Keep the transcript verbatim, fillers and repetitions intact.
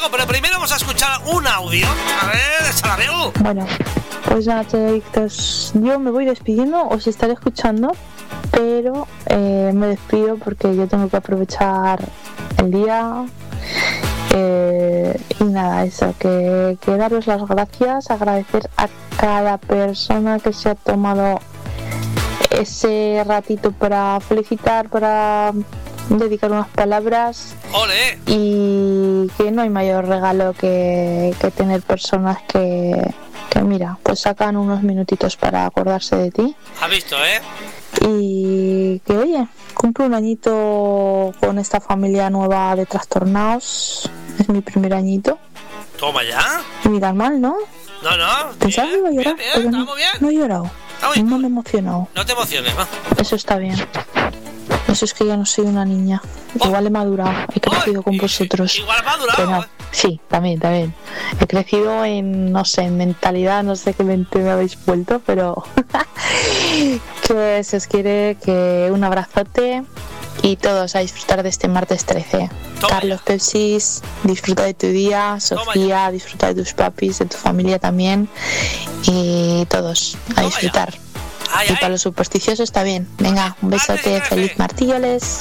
contigo, pero primero vamos a escuchar un audio. A ver, échala, veo. Bueno, pues nada, chicos, yo me voy despidiendo, os estaré escuchando, pero eh, me despido porque yo tengo que aprovechar el día. Eh, y nada, eso, que, que daros las gracias, agradecer a cada persona que se ha tomado ese ratito para felicitar, para dedicar unas palabras. ¡Ole! Y que no hay mayor regalo que, que tener personas que, que mira, pues sacan unos minutitos para acordarse de ti. ¿Has visto, eh? Y que oye, cumplo un añito con esta familia nueva de trastornados. Es mi primer añito. Toma ya. Y mirar mal, ¿no? No, no. Pensaba que iba a llorar, bien, bien, pero no, estamos bien. no he llorado. Bien. No me he emocionado. No te emociones, ¿no? Eso está bien. Eso es que ya no soy una niña. Oh. Igual he madurado, he crecido Oh, con y- vosotros. Igual has madurado. Pero, ¿eh? sí, también, también. He crecido en, no sé, en mentalidad, no sé qué mente me habéis vuelto, pero que se os quiere, que un abrazote y todos a disfrutar de este martes trece. Toma Carlos ya. Pepsis, disfruta de tu día. Toma Sofía, disfruta de tus papis, de tu familia también. Y todos a Toma disfrutar. Ay, Y ay. para los supersticiosos está bien. Venga, un Martes besote, trece. feliz martilloles.